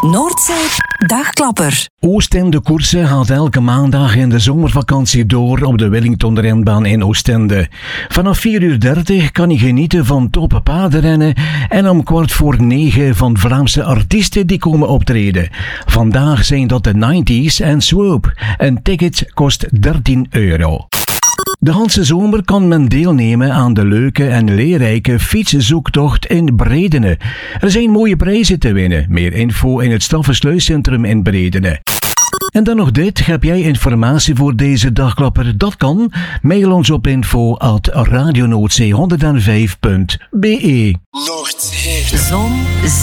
Noordzee Dagklapper. Oostende Koersen gaat elke maandag in de zomervakantie door op de Wellington-renbaan in Oostende. Vanaf 4:30 kan je genieten van toffe paardenrennen en om 8:45 van Vlaamse artiesten die komen optreden. Vandaag zijn dat de 90s en Swoop. Een ticket kost €13. De hele zomer kan men deelnemen aan de leuke en leerrijke fietszoektocht in Bredene. Er zijn mooie prijzen te winnen. Meer info in het Staffensluiscentrum in Bredene. En dan nog dit. Heb jij informatie voor deze dagklapper? Dat kan. Mail ons op info@radionoordzee105.be. Zon,